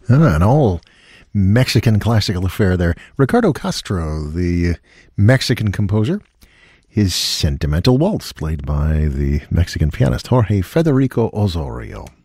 An all Mexican classical affair there. Ricardo Castro, the Mexican composer. His Sentimental Waltz, played by the Mexican pianist Jorge Federico Osorio.